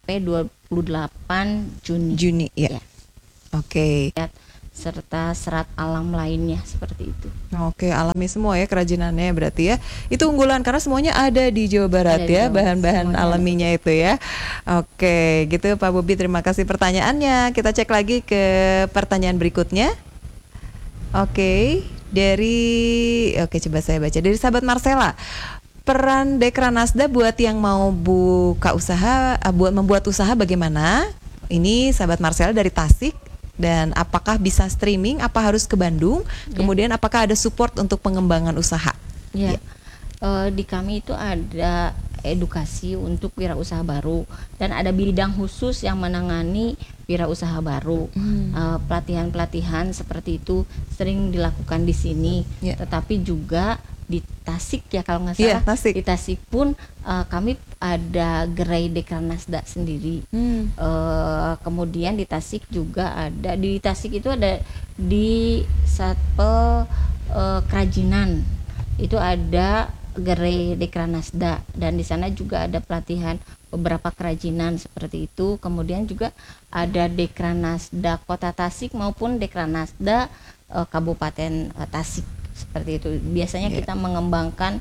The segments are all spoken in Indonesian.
sampai 28 Juni. Ya. Oke. Serta serat alam lainnya seperti itu. Oke, alami semua ya kerajinannya berarti ya. Itu unggulan karena semuanya ada di Jawa Barat Ada di ya, Jawa, bahan-bahan semuanya alaminya itu ya. Oke, gitu Pak Bobi, terima kasih pertanyaannya. Kita cek lagi ke pertanyaan berikutnya. Oke, coba saya baca dari sahabat Marcella. Peran Dekranasda buat yang mau buka usaha, buat membuat usaha bagaimana? Ini sahabat Marcella dari Tasik. Dan apakah bisa streaming? Apa harus ke Bandung? Kemudian apakah ada support untuk pengembangan usaha? Ya. Di kami itu ada edukasi untuk wirausaha baru dan ada bidang khusus yang menangani wirausaha baru. Pelatihan-pelatihan seperti itu sering dilakukan di sini. Tetapi juga di Tasik ya kalau nggak salah, di Tasik pun kami ada gerai Dekranasda sendiri. Kemudian di Tasik juga ada, di Tasik itu ada di Satpel Kerajinan itu ada gerai Dekranasda dan di sana juga ada pelatihan beberapa kerajinan seperti itu. Kemudian juga ada Dekranasda Kota Tasik maupun Dekranasda Kabupaten Tasik. Seperti itu. Biasanya kita mengembangkan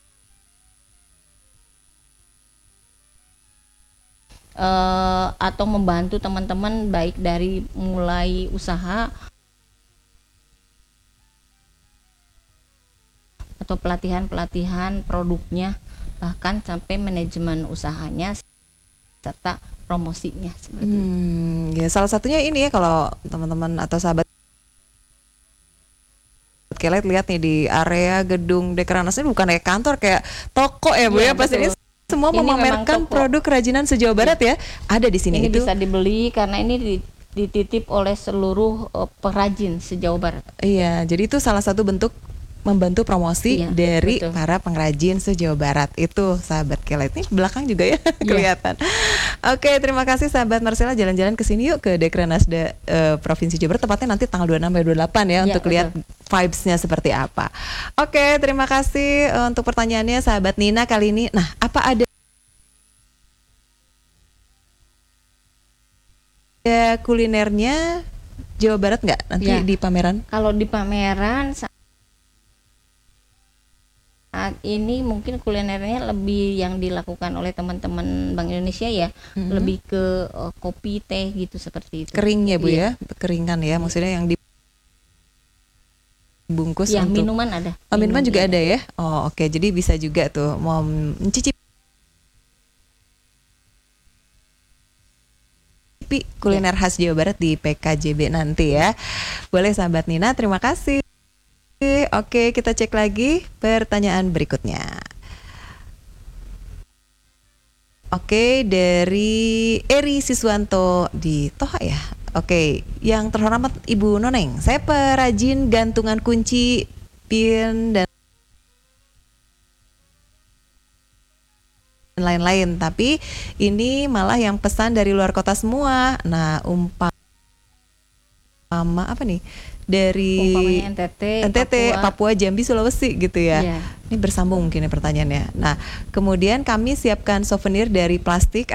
atau membantu teman-teman baik dari mulai usaha atau pelatihan-pelatihan produknya, bahkan sampai manajemen usahanya serta promosinya seperti itu. Ya, salah satunya ini ya, kalau teman-teman atau sahabat Kelet lihat nih di area gedung Dekranasda ini bukan kayak kantor, kayak toko ya Bu ya. Pasti ini semua ini memamerkan produk kerajinan se-Jawa Barat ya. Ada di sini. Ini itu bisa dibeli karena ini dititip oleh seluruh perajin se-Jawa Barat. Iya, jadi itu salah satu bentuk membantu promosi dari para pengrajin se-Jawa Barat. Itu sahabat Kelet nih belakang juga ya kelihatan. Oke, terima kasih sahabat Marcella, jalan-jalan ke sini yuk ke Dekranasda Provinsi Jawa Barat, tepatnya nanti tanggal 26 sampai 28 ya untuk lihat vibes-nya seperti apa. Oke, terima kasih untuk pertanyaannya sahabat Nina kali ini. Nah, apa ada kulinernya Jawa Barat nggak nanti di pameran? Kalau di pameran saat ini mungkin kulinernya lebih yang dilakukan oleh teman-teman Bank Indonesia ya, lebih ke kopi, teh gitu seperti itu. Kering ya Bu ya, keringan ya, maksudnya yang dibungkus untuk minuman ada. Minuman juga ada ya. Oh oke, jadi bisa juga tuh mau mencicipi kuliner khas Jawa Barat di PKJB nanti ya. Boleh sahabat Nina, terima kasih. Oke, kita cek lagi pertanyaan berikutnya. Oke, dari Eri Siswanto di Toha ya. Oke, yang terhormat Ibu Noneng, saya perajin gantungan kunci, pin dan lain-lain, tapi ini malah yang pesan dari luar kota semua. Nah, umpama apa nih? Dari NTT, Papua, Jambi, Sulawesi gitu ya. Ini bersambung mungkin ya pertanyaannya. Nah, kemudian kami siapkan souvenir dari plastik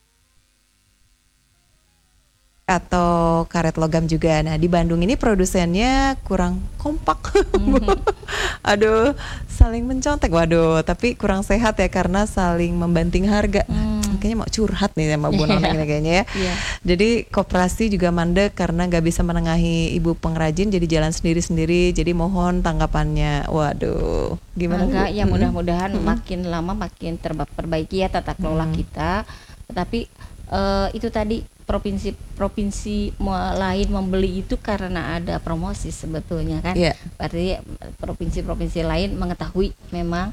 atau karet logam juga. Nah, di Bandung ini produsennya kurang kompak. Aduh, saling mencontek. Waduh, tapi kurang sehat ya karena saling membanting harga. Kayaknya mau curhat nih sama Bu Noneng ini kayaknya ya. Jadi koperasi juga mandek karena nggak bisa menengahi ibu pengrajin, jadi jalan sendiri-sendiri. Jadi mohon tanggapannya. Waduh, gimana? Enggak, ya mudah-mudahan makin lama makin terperbaiki ya tata kelola kita. Tetapi itu tadi provinsi lain membeli itu karena ada promosi sebetulnya kan. Berarti provinsi-provinsi lain mengetahui memang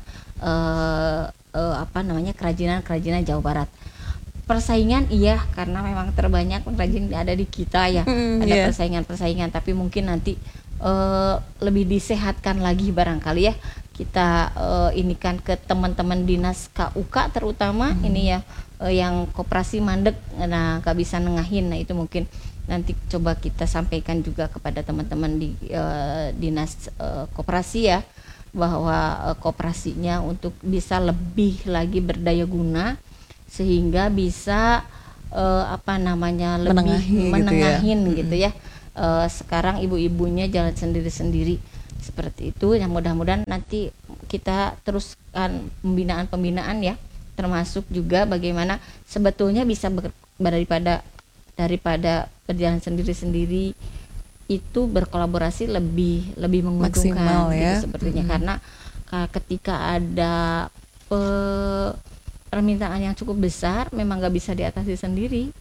kerajinan Jawa Barat. Persaingan iya, karena memang terbanyak pengrajin ada di kita ya. Ada persaingan, tapi mungkin nanti lebih disehatkan lagi barangkali ya. Kita inikan ke teman-teman dinas KUK terutama ini ya, yang koperasi mandek, nah gak bisa nengahin. Nah itu mungkin nanti coba kita sampaikan juga kepada teman-teman di dinas koperasi ya, bahwa koperasinya untuk bisa lebih lagi berdaya guna sehingga bisa apa namanya, lebih Menengahi gitu ya. menengahin gitu ya. Sekarang ibu-ibunya jalan sendiri-sendiri seperti itu. Yang mudah-mudahan nanti kita teruskan pembinaan ya, termasuk juga bagaimana sebetulnya bisa daripada berjalan sendiri-sendiri itu berkolaborasi lebih menguntungkan Maksimal ya. gitu sepertinya. Karena ketika ada permintaan yang cukup besar memang nggak bisa diatasi sendiri.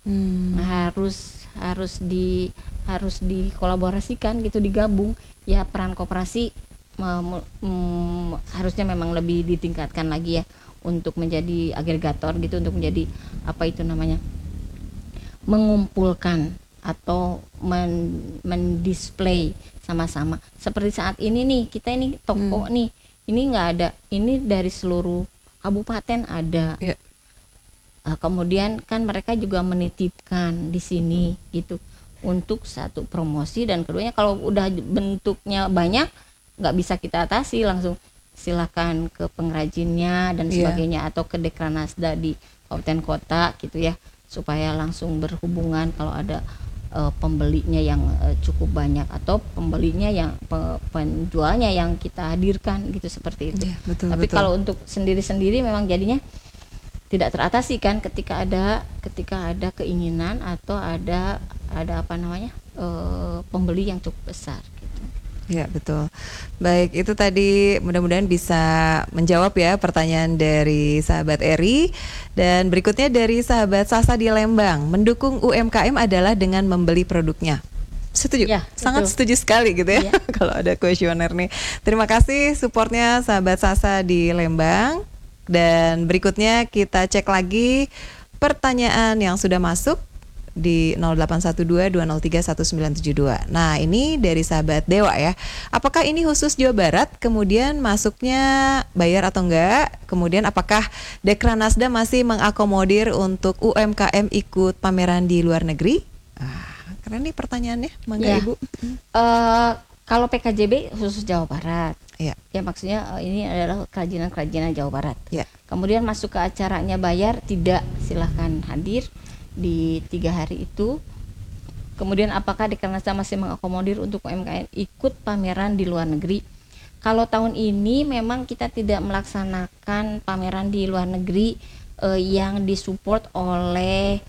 Harus dikolaborasikan gitu, digabung ya. Peran koperasi harusnya memang lebih ditingkatkan lagi ya, untuk menjadi agregator gitu, untuk menjadi apa itu namanya, mengumpulkan atau mendisplay sama-sama. Seperti saat ini nih, kita ini toko nih, ini nggak ada, ini dari seluruh kabupaten ada. Kemudian kan mereka juga menitipkan di sini gitu, untuk satu promosi, dan keduanya kalau udah bentuknya banyak nggak bisa kita atasi langsung, silakan ke pengrajinnya dan sebagainya, atau ke Dekranasda di kabupaten kota gitu ya, supaya langsung berhubungan kalau ada pembelinya yang cukup banyak, atau pembelinya yang penjualnya yang kita hadirkan gitu, seperti itu. Betul, tapi betul. Kalau untuk sendiri-sendiri memang jadinya tidak teratasi kan, ketika ada keinginan atau ada apa namanya, pembeli yang cukup besar gitu. Ya, betul. Baik, itu tadi mudah-mudahan bisa menjawab ya pertanyaan dari sahabat Eri. Dan berikutnya dari sahabat Sasa di Lembang, mendukung UMKM adalah dengan membeli produknya. Setuju? Ya, Sangat betul. setuju sekali gitu ya, kalau ada kuesioner nih. Terima kasih supportnya sahabat Sasa di Lembang. Dan berikutnya kita cek lagi pertanyaan yang sudah masuk di 0812-203-1972. Nah, ini dari sahabat Dewa ya. Apakah ini khusus Jawa Barat? Kemudian masuknya bayar atau enggak? Kemudian apakah Dekranasda masih mengakomodir untuk UMKM ikut pameran di luar negeri? Keren nih pertanyaannya, Mangga Ibu. Kalau PKJB khusus Jawa Barat. Ya maksudnya ini adalah kerajinan Jawa Barat. Ya. Kemudian masuk ke acaranya bayar tidak, silahkan hadir di 3 hari itu. Kemudian apakah Dekranasda masih mengakomodir untuk UMKM ikut pameran di luar negeri? Kalau tahun ini memang kita tidak melaksanakan pameran di luar negeri yang disupport oleh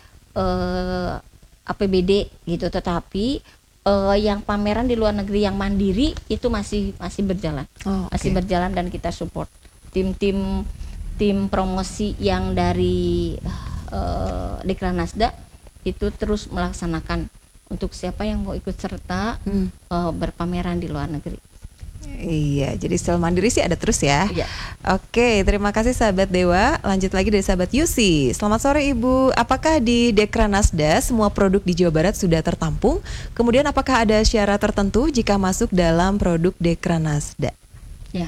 APBD gitu, tetapi yang pameran di luar negeri yang mandiri itu masih berjalan. Masih berjalan, dan kita support tim promosi yang dari Dekranasda itu terus melaksanakan untuk siapa yang mau ikut serta berpameran di luar negeri. Iya, jadi sel mandiri sih ada terus ya. Iya. Oke, terima kasih sahabat Dewa. Lanjut lagi dari sahabat Yusi. Selamat sore Ibu. Apakah di Dekranasda semua produk di Jawa Barat sudah tertampung? Kemudian apakah ada syarat tertentu jika masuk dalam produk Dekranasda? Ya.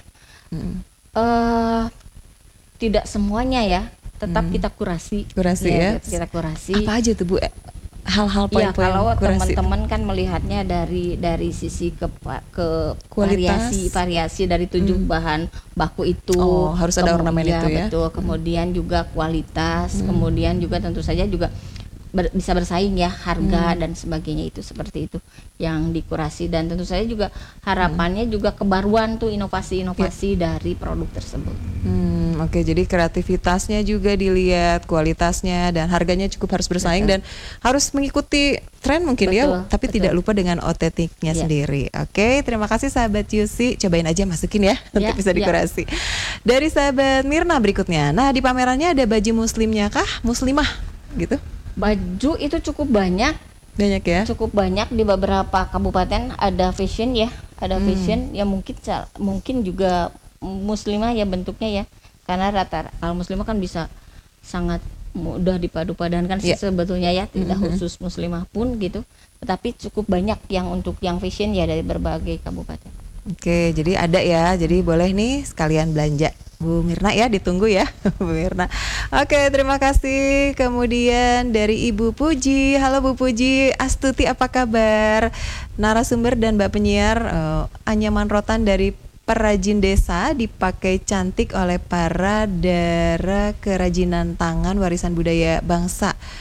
Tidak semuanya ya. Tetap kita kurasi. Ya. Kita kurasi. Apa aja tuh Bu? Hal-hal poin-poin kalau kurasi. teman-teman kan melihatnya dari sisi ke kualitas, variasi dari 7 bahan baku itu. Harus ada ornamen itu ya. Betul. Kemudian juga kualitas, kemudian juga tentu saja juga bisa bersaing ya, harga dan sebagainya, itu seperti itu yang dikurasi. Dan tentu saja juga harapannya juga kebaruan tuh, inovasi-inovasi dari produk tersebut. Oke, jadi kreativitasnya juga dilihat, kualitasnya, dan harganya cukup harus bersaing dan harus mengikuti tren mungkin ya, tapi tidak lupa dengan otentiknya sendiri. Oke, terima kasih sahabat Yusi. Cobain aja masukin ya, untuk bisa dikurasi. Dari sahabat Mirna berikutnya. Nah, di pamerannya ada baju muslimnya kah? Muslimah gitu? Baju itu cukup banyak ya. Cukup banyak di beberapa kabupaten. Ada fashion ya, ada fashion ya, mungkin juga muslimah ya bentuknya ya. Karena kalau muslimah kan bisa sangat mudah dipadu-padankan sebetulnya ya, tidak khusus muslimah pun gitu. Tetapi cukup banyak yang untuk yang fashion ya dari berbagai kabupaten. Oke, jadi ada ya. Jadi boleh nih sekalian belanja Bu Mirna ya, ditunggu ya Bu Mirna. Oke, terima kasih. Kemudian dari Ibu Puji. Halo Bu Puji, Astuti apa kabar? Narasumber dan Mbak penyiar, anyaman rotan dari perajin desa dipakai cantik oleh para daerah kerajinan tangan warisan budaya bangsa.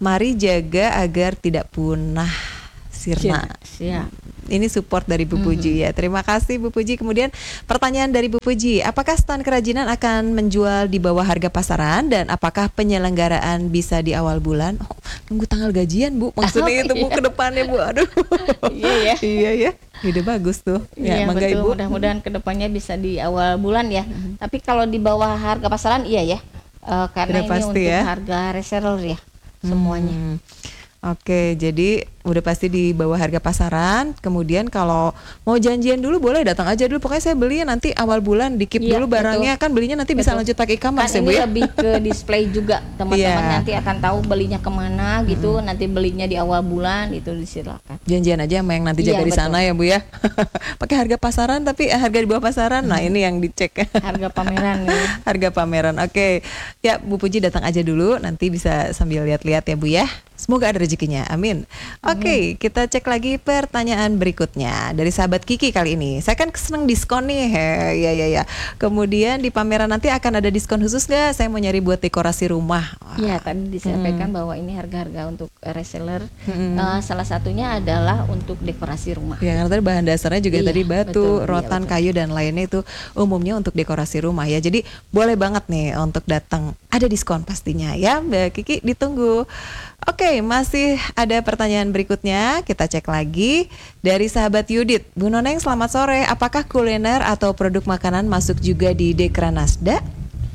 Mari jaga agar tidak punah sirna. Ya. Ini support dari Bu Puji ya. Terima kasih Bu Puji. Kemudian pertanyaan dari Bu Puji, apakah stand kerajinan akan menjual di bawah harga pasaran dan apakah penyelenggaraan bisa di awal bulan? Oh, tunggu tanggal gajian Bu. Maksudnya itu Bu ke depannya Bu. Aduh. Iya ya. Iya ya. Ide bagus tuh. Ya, Iya mangga betul. Ibu. Mudah-mudahan kedepannya bisa di awal bulan ya. Tapi kalau di bawah harga pasaran iya ya. Udah Karena ini pasti untuk ya. harga reseller ya semuanya. Oke, jadi udah pasti di bawah harga pasaran. Kemudian kalau mau janjian dulu boleh datang aja dulu. Pokoknya saya beli nanti awal bulan di keep Iya, dulu barangnya, kan belinya nanti bisa lanjut pakai e-commerce ya Kan Bu ini ya. lebih ke display juga, teman-teman Iya. nanti akan tahu belinya kemana gitu. Nanti belinya di awal bulan itu disilakan. Janjian aja sama yang nanti Iya, jaga di betul. sana ya Bu ya. Pakai harga pasaran tapi harga di bawah pasaran. Nah, ini yang dicek. Harga pameran ya. Harga pameran. Oke. Ya, Bu Puji datang aja dulu, nanti bisa sambil lihat-lihat ya Bu ya. Semoga ada rezekinya. Amin. Oke, kita cek lagi pertanyaan berikutnya dari sahabat Kiki kali ini. Saya kan seneng diskon nih. Ya. Kemudian di pameran nanti akan ada diskon khusus nggak? Saya mau nyari buat dekorasi rumah. Wah. Iya, tadi disampaikan bahwa ini harga-harga untuk reseller. Salah satunya adalah untuk dekorasi rumah. Ya, karena tadi bahan dasarnya juga Iya, tadi batu, betul, iya, rotan, betul. kayu dan lainnya itu umumnya untuk dekorasi rumah ya. Jadi boleh banget nih untuk datang. Ada diskon pastinya ya, Mbak Kiki, ditunggu. Oke, masih ada pertanyaan berikutnya. Kita cek lagi dari sahabat Yudit. Bu Noneng, selamat sore. Apakah kuliner atau produk makanan masuk juga di Dekranasda?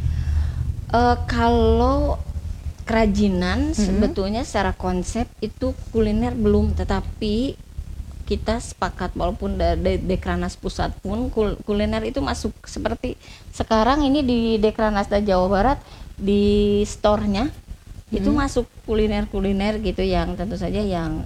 Kalau kerajinan sebetulnya secara konsep itu kuliner belum, tetapi kita sepakat walaupun dari Dekranas Pusat pun kuliner itu masuk. Seperti sekarang ini di Dekranasda Jawa Barat di store-nya itu masuk kuliner-kuliner gitu yang tentu saja yang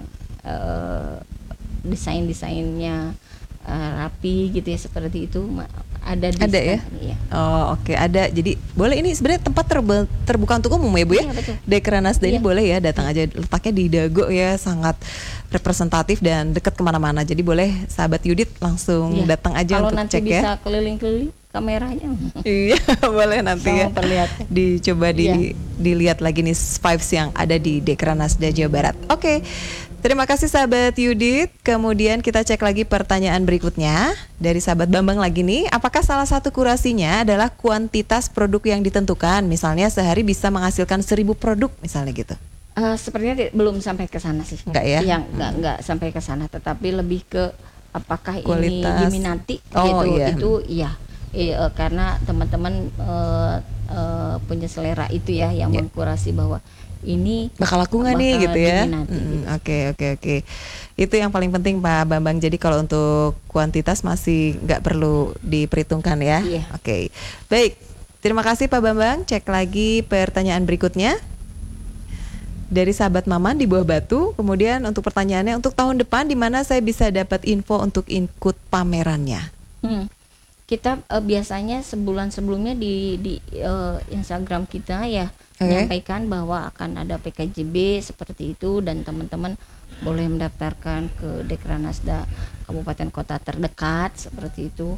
desain-desainnya rapi gitu ya, seperti itu ada di Ada ya? stand, iya. Oh, oke, ada. Jadi boleh, ini sebenarnya tempat terbuka untuk umum ya Bu ya. Iya, betul. Dekranasda ini Iya. boleh ya datang aja. Letaknya di Dago ya, sangat representatif dan dekat kemana-mana. Jadi boleh sahabat Yudit langsung Iya. datang aja Kalau untuk nanti cek bisa ya. keliling-keliling kameranya. Iya, boleh nanti Bisa ya. memperlihatkan. Dicoba Iya. dilihat lagi nih vibes yang ada di Dekranasda Jawa Barat. Oke. Terima kasih sahabat Yudit. Kemudian kita cek lagi pertanyaan berikutnya dari sahabat Bambang lagi nih. Apakah salah satu kurasinya adalah kuantitas produk yang ditentukan? Misalnya sehari bisa menghasilkan 1000 produk misalnya gitu. Sepertinya belum sampai ke sana sih. Enggak ya? Yang enggak sampai ke sana, tetapi lebih ke apakah ini Kualitas. diminati Oh, gitu. iya. Itu iya. Karena teman-teman punya selera itu ya yang Iya. mengkurasi bahwa ini Bakal laku nggak nih bakal gitu ya? diminati gitu. Oke. Itu yang paling penting Pak Bambang. Jadi kalau untuk kuantitas masih nggak perlu diperhitungkan ya. Iya. Oke. Baik. Terima kasih Pak Bambang. Cek lagi pertanyaan berikutnya dari sahabat Maman di Buah Batu. Kemudian untuk pertanyaannya, untuk tahun depan di mana saya bisa dapat info untuk ikut pamerannya? Kita biasanya sebulan sebelumnya di Instagram kita ya Oke. menyampaikan bahwa akan ada PKJB seperti itu, dan teman-teman boleh mendaftarkan ke Dekranasda kabupaten kota terdekat seperti itu.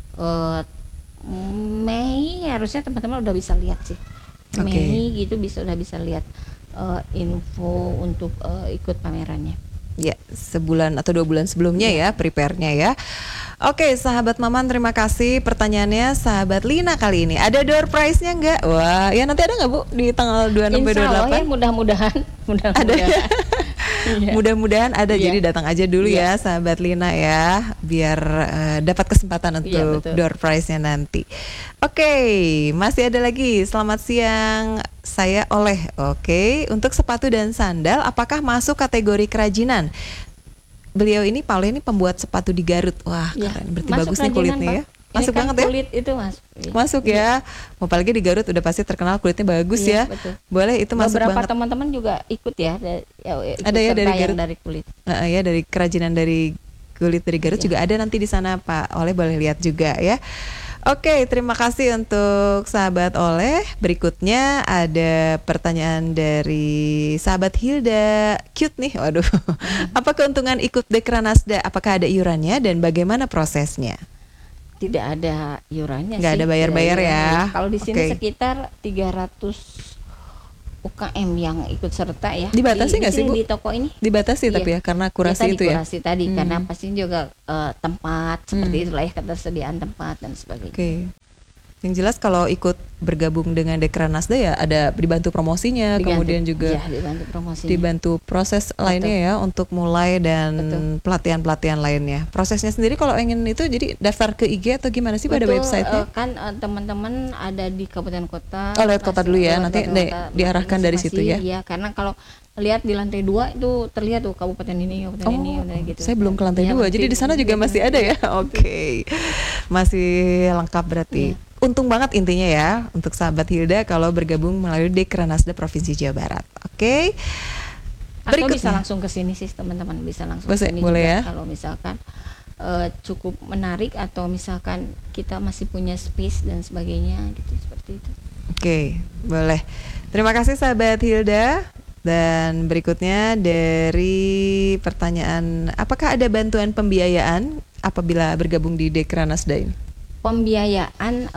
Mei harusnya teman-teman udah bisa lihat sih. Oke. Mei gitu udah bisa lihat info untuk ikut pamerannya. Ya, sebulan atau 2 bulan sebelumnya ya, prepare-nya ya. Oke, sahabat Maman, terima kasih. Pertanyaannya sahabat Lina kali ini. Ada door prize-nya nggak? Wah, ya nanti ada nggak Bu di tanggal 26 sampai Insya Allah 28? ya, mudah-mudahan. Ada. Iya. Mudah-mudahan ada. Iya. Jadi datang aja dulu Iya. ya sahabat Lina ya, biar dapat kesempatan Iya, untuk betul. door prize-nya nanti. Oke, masih ada lagi. Selamat siang, saya Oleh. Oke, untuk sepatu dan sandal apakah masuk kategori kerajinan? Beliau ini, Pak Oleh ini pembuat sepatu di Garut. Wah, Iya. keren. Berarti Masuk bagus nih kerajinan, kulitnya Pak. ya. Ini Masuk kan banget ya. kulit itu masuk. Iya. Masuk ya. Apalagi di Garut udah pasti terkenal kulitnya bagus Iya, ya. betul. Boleh, itu masuk Beberapa banget. teman-teman juga ikut ya, ikut Ada ya serta dari yang Garut? dari kulit. Ya, dari kerajinan dari kulit dari Garut Iya. juga ada nanti di sana Pak Oleh, boleh lihat juga ya. Oke, terima kasih untuk sahabat Oleh. Berikutnya ada pertanyaan dari sahabat Hilda. Cute nih, waduh. Apa keuntungan ikut Dekranasda? Apakah ada iurannya dan bagaimana prosesnya? Tidak ada iurannya Nggak sih. ada bayar-bayar Tidak ada ya. iurannya. Kalau di sini Oke. sekitar 300 UKM yang ikut serta ya. Dibatasi di nggak sih, sini Bu? di toko ini. Dibatasi Iya. tapi ya karena Ya kurasi tadi itu ya. kurasi tadi karena pasti juga tempat seperti itulah ya, ketersediaan tempat dan sebagainya. Oke. Yang jelas kalau ikut bergabung dengan Dekranasda ya ada dibantu promosinya, kemudian juga ya, dibantu promosinya. dibantu proses lainnya ya untuk mulai dan pelatihan-pelatihan lainnya. Prosesnya sendiri kalau ingin itu jadi daftar ke IG atau gimana sih pada Betul, websitenya? kan teman-teman ada di kabupaten kota. Oh, lewat kota dulu ya, lewat nanti kabupaten kota, diarahkan dari situ ya? Iya, karena kalau lihat di lantai 2 itu terlihat tuh kabupaten ini, kabupaten ini, kabupaten gitu. Saya belum ke lantai Iya, 2, jadi di sana juga masih ada ya? Oke, masih lengkap berarti. Untung banget intinya ya untuk sahabat Hilda kalau bergabung melalui Dekranasda Provinsi Jawa Barat. Oke. Atau bisa langsung ke sini sih teman-teman, bisa langsung ke sini boleh juga ya? kalau misalkan cukup menarik atau misalkan kita masih punya space dan sebagainya gitu, seperti itu. Oke, boleh. Terima kasih sahabat Hilda. Dan berikutnya dari pertanyaan, apakah ada bantuan pembiayaan apabila bergabung di Dekranasda ini? Pembiayaan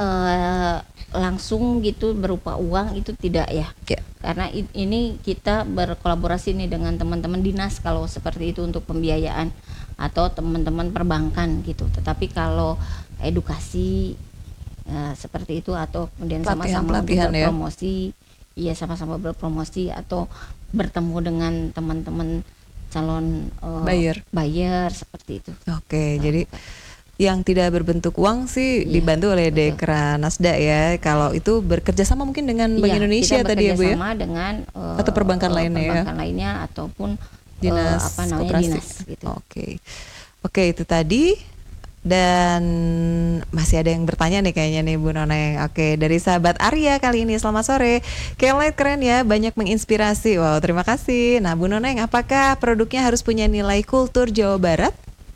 langsung gitu berupa uang itu tidak ya. Karena ini kita berkolaborasi nih dengan teman-teman dinas kalau seperti itu untuk pembiayaan atau teman-teman perbankan gitu. Tetapi kalau edukasi seperti itu atau kemudian sama-sama berpromosi, iya sama-sama berpromosi atau bertemu dengan teman-teman calon buyer seperti itu. Oke, jadi yang tidak berbentuk uang sih dibantu oleh Dekranasda ya. Kalau itu bekerja sama mungkin dengan Bank Indonesia tadi ya Bu ya? Bekerja sama dengan atau perbankan lainnya perbankan lainnya ataupun dinas dinas gitu. Oke, itu tadi. Dan masih ada yang bertanya nih kayaknya nih Bu Noneng. Oke, dari sahabat Arya kali ini, selamat sore. Kelight keren ya, banyak menginspirasi. Wow, terima kasih. Nah Bu Noneng, apakah produknya harus punya nilai kultur Jawa Barat?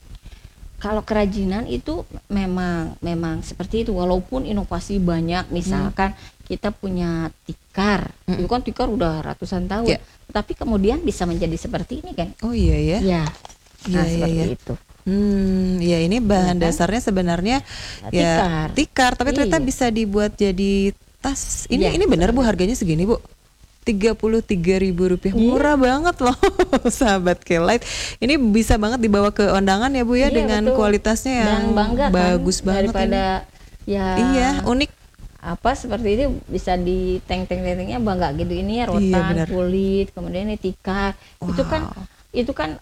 Kalau kerajinan itu memang seperti itu, walaupun inovasi banyak, misalkan kita punya tikar, itu kan tikar udah ratusan tahun, tapi kemudian bisa menjadi seperti ini kan? Oh iya ya. Ya, seperti itu. Ya ini bahan dasarnya sebenarnya tikar, tapi ternyata bisa dibuat jadi tas. Ini benar Bu harganya segini Bu? Rp33.000, murah banget loh sahabat Kelight. Ini bisa banget dibawa ke undangan ya Bu ya, dengan kualitasnya yang bagus banget daripada ini. Unik. Apa seperti ini bisa di tank-tanknya bangga gitu. Ini ya rotan, kulit, kemudian ini tikar. Wow. Itu kan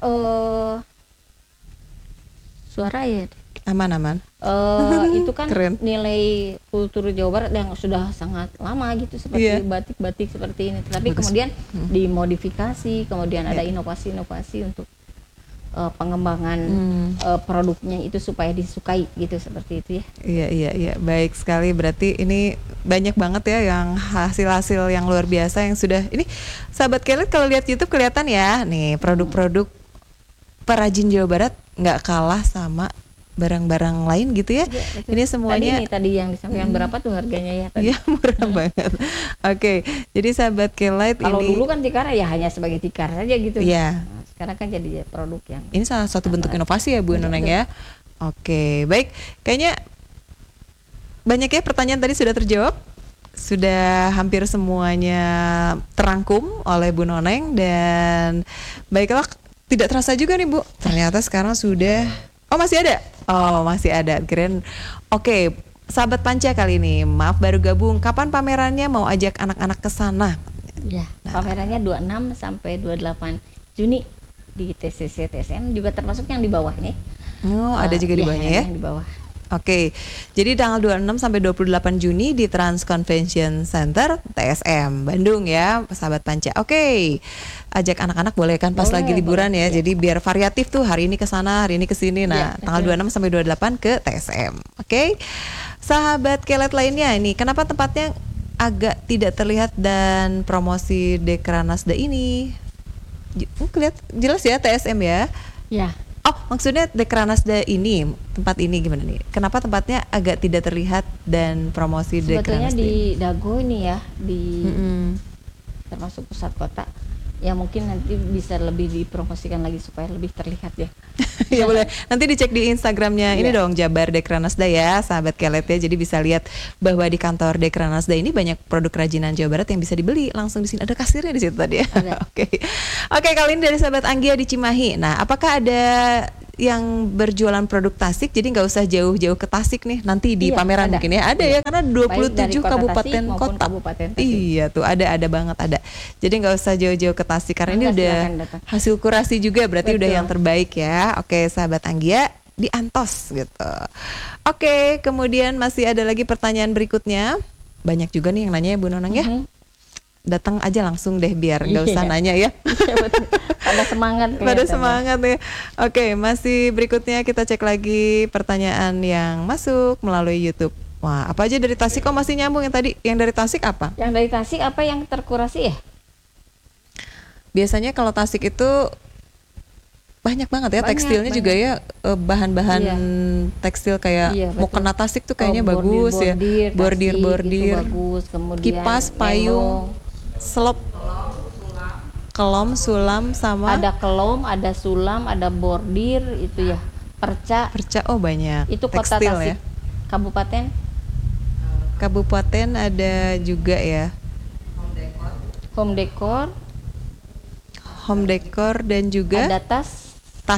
suara ya. Aman. Itu kan nilai kultur Jawa Barat yang sudah sangat lama gitu, seperti batik-batik seperti ini. Tapi kemudian dimodifikasi, kemudian ada inovasi-inovasi untuk pengembangan produknya itu supaya disukai gitu, seperti itu ya. Iya. Baik sekali, berarti ini banyak banget ya yang hasil-hasil yang luar biasa yang sudah ini sahabat Kelight kalau lihat YouTube kelihatan ya nih produk-produk perajin Jawa Barat nggak kalah sama barang-barang lain gitu ya. Ini semuanya tadi yang disampaikan berapa tuh harganya ya tadi? Iya, murah banget. Oke, jadi sahabat Kelight kalau dulu kan tikar ya hanya sebagai tikar saja gitu. Iya. Sekarang kan jadi produk yang ini salah satu bentuk inovasi ya Bu Noneng ya. Oke, baik. Kayaknya banyak ya pertanyaan tadi sudah terjawab. Sudah hampir semuanya terangkum oleh Bu Noneng dan baiklah, tidak terasa juga nih Bu. Ternyata sekarang sudah masih ada. Masih ada. Keren. Oke, sahabat Panca kali ini, maaf baru gabung. Kapan pamerannya, mau ajak anak-anak ke sana? Ya, pamerannya 26 sampai 28 Juni di TCC TSN, juga termasuk yang di bawah nih. Ada juga di bawahnya ya. Yang di bawah. Oke, jadi tanggal 26 sampai 28 Juni di Trans Convention Center TSM Bandung ya, sahabat Panca. Oke, ajak anak-anak boleh kan pas lagi liburan ya. Jadi biar variatif tuh, hari ini ke sana, hari ini ke sini. Nah, tanggal 26 sampai 28 ke TSM. Oke. Sahabat Kelight lainnya ini, kenapa tempatnya agak tidak terlihat dan promosi Dekranasda ini? Kelihatan jelas ya TSM ya. Ya. Maksudnya Dekranasda ini, tempat ini gimana nih? Kenapa tempatnya agak tidak terlihat dan promosi Dekranasda? Sebetulnya di Dago ini ya, termasuk pusat kota. ya mungkin nanti bisa lebih dipromosikan lagi supaya lebih terlihat ya. Ya boleh. Nanti dicek di Instagramnya ini Iya. dong, Jabar Dekranasda ya, sahabat Kelet ya. Jadi bisa lihat bahwa di kantor Dekranasda ini banyak produk kerajinan Jawa Barat yang bisa dibeli langsung di sini. Ada kasirnya di situ tadi ya. Ada. Oke. Oke, kali ini dari sahabat Anggia di Cimahi. Nah, apakah ada yang berjualan produk Tasik, jadi nggak usah jauh-jauh ke Tasik nih, nanti di Iya, pameran ada. mungkin ya, ada ya, Iya. karena Baik dari 27 kota kabupaten Tasik maupun kota. Kabupaten Tasik. Iya tuh, ada banget ada. Jadi nggak usah jauh-jauh ke Tasik karena ini Mangga, udah silakan datang. hasil kurasi juga, berarti udah Betul. yang terbaik ya. Oke, sahabat Anggia di Antos gitu. Oke, kemudian masih ada lagi pertanyaan berikutnya. Banyak juga nih yang nanya ya Bu Nonang ya. Mhm. Datang aja langsung deh biar nggak usah Iya. nanya ya. Iya, betul. Pada semangat. Pada kelihatannya. semangat ya. Oke, masih berikutnya kita cek lagi pertanyaan yang masuk melalui YouTube. Wah, apa aja dari Tasik? Kok masih nyambung yang tadi? Yang dari Tasik apa? Yang dari Tasik apa yang terkurasi ya? Biasanya kalau Tasik itu banyak banget ya, Banyak, tekstilnya juga ya, bahan-bahan Iya. tekstil kayak Iya, mau betul. kena Tasik tuh kayaknya Oh, bagus ya. Tasik Bordir-bordir, itu bagus. Kemudian kipas, payung, selop, kelom, sulam sama ada kelom, ada sulam, ada bordir itu ya. Perca perca. Oh, banyak. itu kota tekstil Tasik. ya. Kabupaten Kabupaten ada juga ya. home decor, Home decor dan juga ada tas.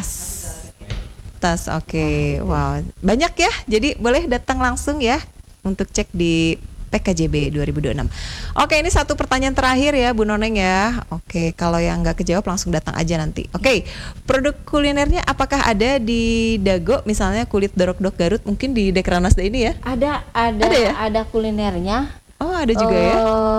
tas. Oke. Wow, banyak ya. Jadi boleh datang langsung ya untuk cek di PKJB 2026. Oke, ini satu pertanyaan terakhir ya Bu Noneng ya. Oke, kalau yang nggak kejawab langsung datang aja nanti. Oke, produk kulinernya apakah ada di Dago, misalnya kulit dorok-dok Garut, mungkin di Dekranasda ini ya? Ada ya? ada kulinernya. Oh, ada juga ya.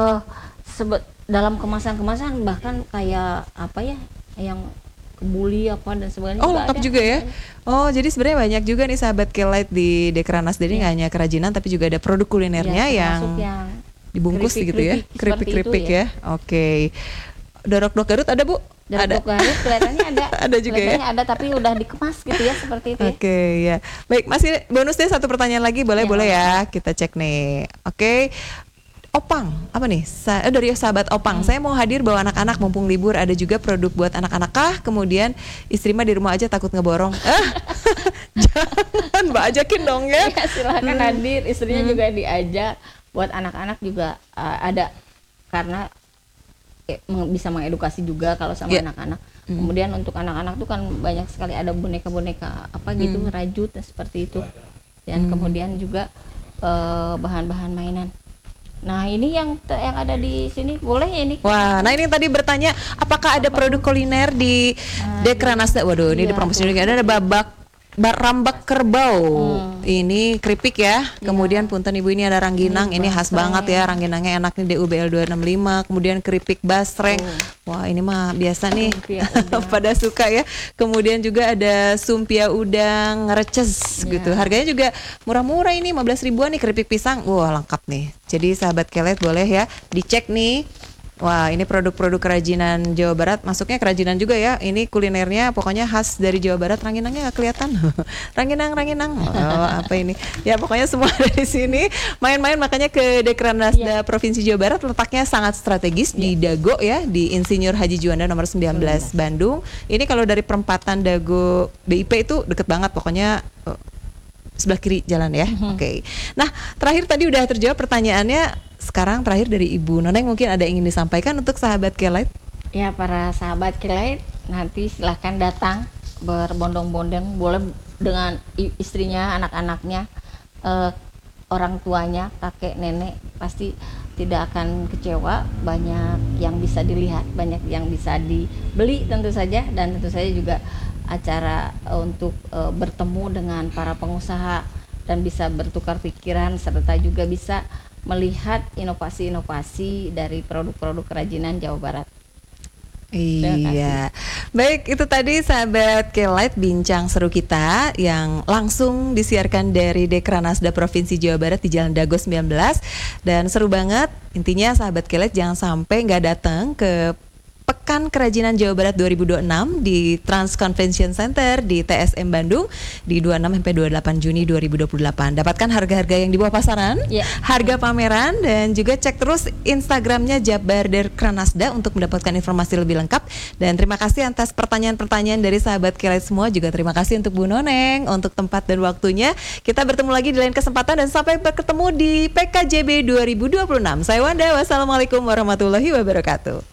Dalam kemasan-kemasan bahkan kayak apa ya yang kebuli apa dan sebagainya. Oh, juga lengkap ada. juga ya. Oh, jadi sebenarnya banyak juga nih sahabat Kelight di Dekranasda ini, nggak hanya kerajinan tapi juga ada produk kulinernya Ya, termasuk yang dibungkus gitu ya, keripik-keripik seperti keripik-keripik itu ya. Oke. Dorok-dok Garut ada Bu? Dorok-dok Garut kelihatannya ada. Ada juga ya? Kelihatannya ada tapi udah dikemas gitu ya seperti itu ya. Oke, ya. Baik, masih bonus deh satu pertanyaan lagi, boleh Ya, boleh ya. Kita cek nih. Oke. Opang, apa nih? Dari sahabat Opang, saya mau hadir bawa anak-anak mumpung libur. Ada juga produk buat anak-anak kah? Kemudian istri mah di rumah aja takut ngeborong. Jangan, Mbak ajakin dong ya. Ya, silakan hadir, istrinya juga diajak. Buat anak-anak juga ada karena bisa mengedukasi juga kalau sama Ya. anak-anak. Kemudian untuk anak-anak tuh kan banyak sekali ada boneka-boneka apa gitu rajut dan seperti itu. Dan kemudian juga bahan-bahan mainan. Nah, ini yang ada di sini boleh ya ini? Wah, nah ini yang tadi bertanya apakah ada produk kuliner di Dekranasda. Waduh, ini Iya, dipromosi juga. Ada rambak kerbau. Ini keripik ya. Kemudian punten Ibu, ini ada rangginang. Ini khas banget ya, rangginangnya enak nih, DUBL 265. Kemudian keripik basreng. Wah, ini mah biasa nih. Sumpia udang. Pada suka ya. Kemudian juga ada sumpia udang reces gitu. Harganya juga murah-murah ini, 15 ribuan nih keripik pisang. Wah, lengkap nih. Jadi sahabat Kelet boleh ya dicek nih. Wah, ini produk-produk kerajinan Jawa Barat, masuknya kerajinan juga ya. Ini kulinernya pokoknya khas dari Jawa Barat. Rangginangnya nggak kelihatan. Rangginang. Oh, apa ini? Ya pokoknya semua dari sini. Main-main makanya ke Dekranasda Provinsi Jawa Barat, letaknya sangat strategis di Dago ya, di Insinyur Haji Juanda nomor 19 Bandung. Ini kalau dari perempatan Dago BIP itu deket banget pokoknya. Sebelah kiri jalan ya. Oke. Nah, terakhir tadi udah terjawab pertanyaannya. Sekarang terakhir dari Ibu Noneng, mungkin ada yang ingin disampaikan untuk sahabat Kelight? Ya, para sahabat Kelight, nanti silahkan datang berbondong-bondong, boleh dengan istrinya, anak-anaknya, orang tuanya, kakek, nenek, pasti tidak akan kecewa. Banyak yang bisa dilihat, banyak yang bisa dibeli tentu saja, dan tentu saja juga acara untuk bertemu dengan para pengusaha dan bisa bertukar pikiran, serta juga bisa melihat inovasi-inovasi dari produk-produk kerajinan Jawa Barat. Iya, baik, itu tadi sahabat Kelight bincang seru kita yang langsung disiarkan dari Dekranasda Provinsi Jawa Barat di Jalan Dago 19. Dan seru banget, intinya sahabat Kelight jangan sampai nggak datang ke Pekan Pekan Kerajinan Jawa Barat 2026 di Trans Convention Center di TSM Bandung di 26 sampai 28 Juni 2028. Dapatkan harga-harga yang di bawah pasaran, harga pameran, dan juga cek terus Instagramnya Jabarder Kranasda untuk mendapatkan informasi lebih lengkap. Dan terima kasih atas pertanyaan-pertanyaan dari sahabat Kilat semua. Juga terima kasih untuk Bu Noneng untuk tempat dan waktunya. Kita bertemu lagi di lain kesempatan dan sampai bertemu di PKJB 2026. Saya Wanda, wassalamualaikum warahmatullahi wabarakatuh.